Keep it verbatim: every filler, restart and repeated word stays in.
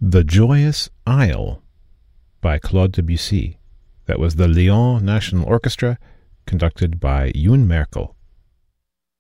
The Joyous Isle by Claude Debussy. That was the Lyon National Orchestra, conducted by Youn Merkel.